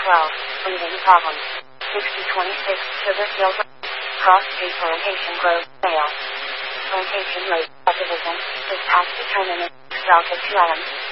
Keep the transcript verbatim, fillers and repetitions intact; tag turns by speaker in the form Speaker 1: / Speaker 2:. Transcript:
Speaker 1: twelve. Breathing problems. sixty twenty-six. Sugar Hill. Cross Street Plantation Grove. Mail. Plantation Road. Subdivision. Is past determinant. South of two items.